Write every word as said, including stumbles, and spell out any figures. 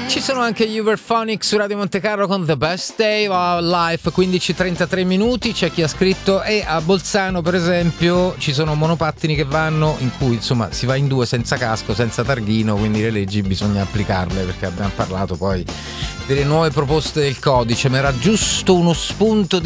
Ci sono anche gli Uberphonics su Radio Monte Carlo con The Best Day of Life, quindici e trentatré minuti. C'è chi ha scritto: e a Bolzano per esempio ci sono monopattini che vanno, in cui insomma si va in due senza casco, senza targhino, quindi le leggi bisogna applicarle, perché abbiamo parlato poi delle nuove proposte del codice, ma era giusto uno spunto di